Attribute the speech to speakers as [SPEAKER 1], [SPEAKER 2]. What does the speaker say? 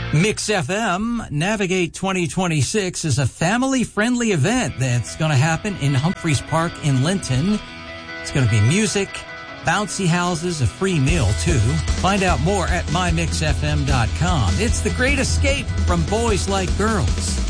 [SPEAKER 1] Mix FM Navigate 2026 is a family-friendly event that's going to happen in Humphreys Park in Linton. It's going to be music, bouncy houses, a free meal, too. Find out more at mymixfm.com. It's the great escape from boys like girls.